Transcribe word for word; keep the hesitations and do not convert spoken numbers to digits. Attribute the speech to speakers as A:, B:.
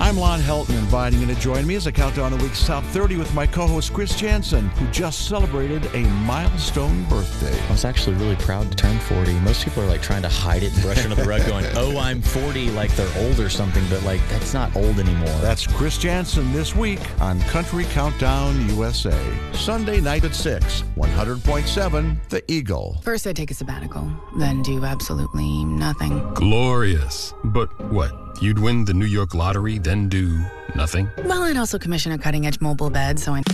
A: I'm Lon Helton, inviting you to join me as I count down the week's top thirty with my co-host Chris Jansen, who just celebrated a milestone birthday.
B: I was actually really proud to turn forty. Most people are like trying to hide it and brush under the rug going, oh, I'm forty, like they're old or something, but like that's not old anymore.
A: That's Chris Jansen this week on Country Countdown U S A. Sunday night at six, one hundred point seven, The Eagle.
C: First I take a sabbatical, then do absolutely nothing.
D: Glorious. But what? You'd win the New York lottery, then do nothing?
C: Well, I'd also commission a cutting-edge mobile bed, so I...